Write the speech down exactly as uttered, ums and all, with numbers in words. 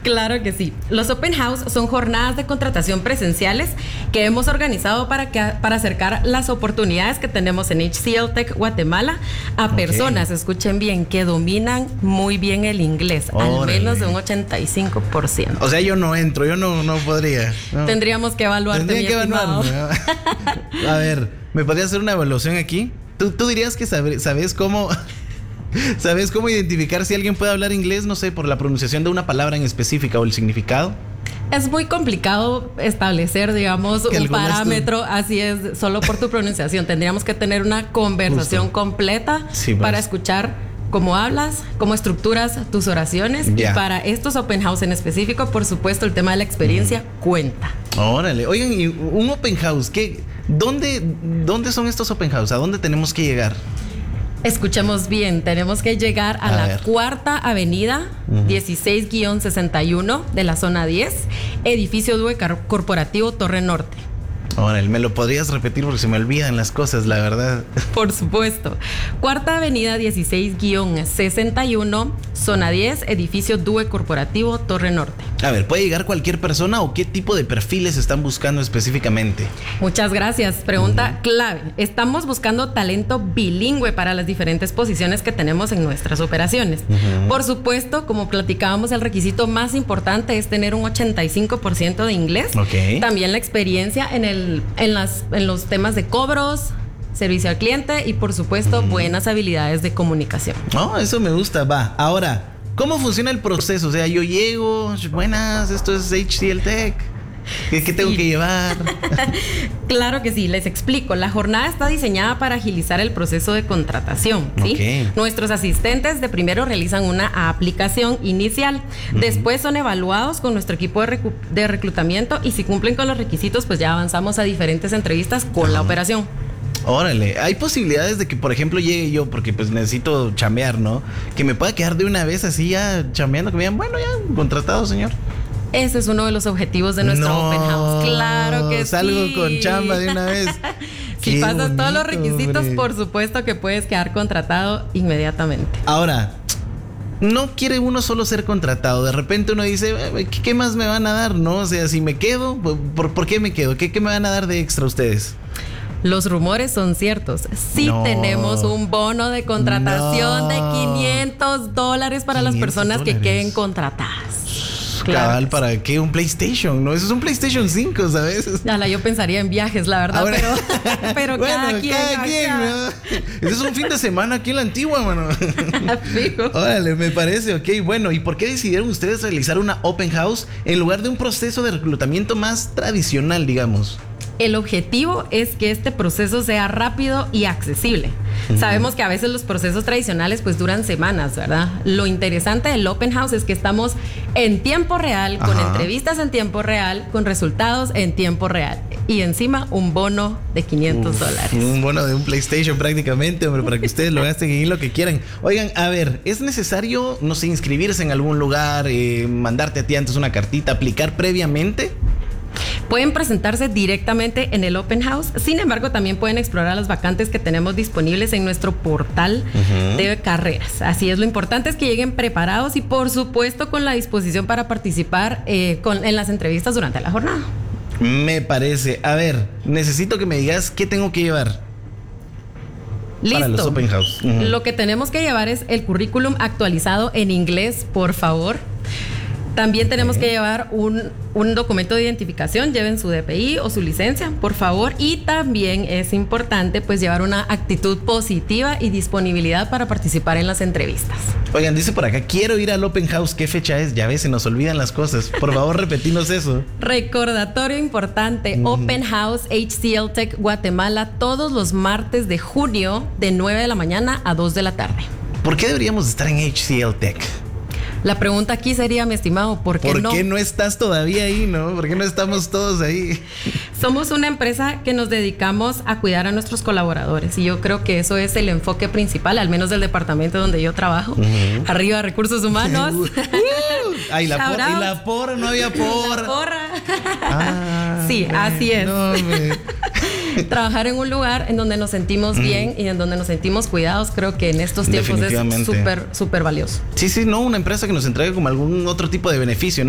Claro que sí. Los Open House son jornadas de contratación presenciales que hemos organizado para, que, para acercar las oportunidades que tenemos en H C L Tech Guatemala a okay. personas, escuchen bien, que dominan muy bien el inglés, Órale. al menos de un ochenta y cinco por ciento. O sea, yo no entro, yo no, no podría. No. Tendríamos que evaluarte, Tendría mi que estimado. evaluarme. A ver, ¿me podrías hacer una evaluación aquí? ¿Tú, tú dirías que sabes, sabes cómo... ¿Sabes cómo identificar si alguien puede hablar inglés, no sé, por la pronunciación de una palabra en específica o el significado? Es muy complicado establecer, digamos, un parámetro, así es, solo por tu pronunciación. Tendríamos que tener una conversación Justo. completa sí, para escuchar cómo hablas, cómo estructuras tus oraciones. Yeah. Y para estos Open House en específico, por supuesto, el tema de la experiencia mm. cuenta. Órale, oigan, ¿y un Open House? ¿Qué, dónde, ¿Dónde son estos Open House? ¿A dónde tenemos que llegar? Escuchemos bien, tenemos que llegar a, a la ver. Cuarta Avenida, uh-huh. dieciséis sesenta y uno de la zona diez, edificio Due Corporativo Torre Norte. Órale, ¿me lo podrías repetir porque se me olvidan las cosas, la verdad? Por supuesto. Cuarta Avenida dieciséis sesenta y uno, zona diez, edificio Due Corporativo Torre Norte. A ver, ¿puede llegar cualquier persona o qué tipo de perfiles están buscando específicamente? Muchas gracias. Pregunta uh-huh. clave. Estamos buscando talento bilingüe para las diferentes posiciones que tenemos en nuestras operaciones. Uh-huh. Por supuesto, como platicábamos, el requisito más importante es tener un ochenta y cinco por ciento de inglés. Okay. También la experiencia en, el, en, las, en los temas de cobros, servicio al cliente y, por supuesto, uh-huh. buenas habilidades de comunicación. Oh, eso me gusta. Va, ahora... ¿Cómo funciona el proceso? O sea, yo llego, buenas, esto es H C L Tech. ¿Qué, qué tengo sí. que llevar? Claro que sí, les explico. La jornada está diseñada para agilizar el proceso de contratación, ¿sí? Okay. Nuestros asistentes de primero realizan una aplicación inicial. Uh-huh. Después son evaluados con nuestro equipo de, recu- de reclutamiento y si cumplen con los requisitos, pues ya avanzamos a diferentes entrevistas con uh-huh. la operación. Órale, hay posibilidades de que, por ejemplo, llegue yo porque pues necesito chambear, ¿no? Que me pueda quedar de una vez así ya chambeando, que me digan, bueno, ya, contratado, señor. Ese es uno de los objetivos de nuestro no, Open House. Claro que salgo sí. Salgo con chamba de una vez. Si pasas bonito, todos los requisitos, hombre. Por supuesto que puedes quedar contratado inmediatamente. Ahora, no quiere uno solo ser contratado. De repente uno dice, ¿qué, qué más me van a dar? ¿No? O sea, si me quedo, ¿por, por qué me quedo? ¿Qué, qué me van a dar de extra ustedes? Los rumores son ciertos. Sí no. tenemos un bono de contratación no. de quinientos dólares para las personas dólares. que queden contratadas. Claro. Cabal, ¿para qué? Un PlayStation, ¿no? Eso es un PlayStation cinco, ¿sabes? Ya, yo pensaría en viajes, la verdad, Ahora, pero, pero bueno, cada quien. Cada quien, ¿no? Eso es un fin de semana aquí en la Antigua, mano. Fijo. Órale, me parece, ok. Bueno, ¿y por qué decidieron ustedes realizar una Open House en lugar de un proceso de reclutamiento más tradicional, digamos? El objetivo es que este proceso sea rápido y accesible. Uh-huh. Sabemos que a veces los procesos tradicionales pues duran semanas, ¿verdad? Lo interesante del Open House es que estamos en tiempo real, con Ajá. entrevistas en tiempo real, con resultados en tiempo real. Y encima un bono de quinientos dólares. Un bono de un PlayStation prácticamente, hombre, para que ustedes lo gasten en lo que quieran. Oigan, a ver, ¿es necesario, no sé, inscribirse en algún lugar, eh, mandarte a ti antes una cartita, aplicar previamente? Pueden presentarse directamente en el Open House, sin embargo también pueden explorar las vacantes que tenemos disponibles en nuestro portal uh-huh. de carreras. Así es, lo importante es que lleguen preparados y por supuesto con la disposición para participar eh, con, en las entrevistas durante la jornada. Me parece. A ver, necesito que me digas qué tengo que llevar. Listo. Para los Open House. Uh-huh. Lo que tenemos que llevar es el currículum actualizado en inglés, por favor. También tenemos okay. que llevar un, un documento de identificación, lleven su D P I o su licencia, por favor. Y también es importante pues llevar una actitud positiva y disponibilidad para participar en las entrevistas. Oigan, dice por acá, quiero ir al Open House, ¿qué fecha es? Ya ves, se nos olvidan las cosas. Por favor, repetimos eso. Recordatorio importante, uh-huh. Open House H C L Tech Guatemala todos los martes de junio de nueve de la mañana a dos de la tarde. ¿Por qué deberíamos estar en H C L Tech? La pregunta aquí sería, mi estimado, ¿por qué ¿Por no? ¿Por qué no estás todavía ahí, no? ¿Por qué no estamos todos ahí? Somos una empresa que nos dedicamos a cuidar a nuestros colaboradores y yo creo que eso es el enfoque principal, al menos del departamento donde yo trabajo. Uh-huh. Arriba, recursos humanos. uh, Ay, la porra, y la porra, no había porra. La porra. Ah, sí, me, así es. No, Trabajar en un lugar en donde nos sentimos mm. bien y en donde nos sentimos cuidados, creo que en estos tiempos es súper, súper valioso. Sí, sí, no, una empresa que nos entregue como algún otro tipo de beneficio, ¿no?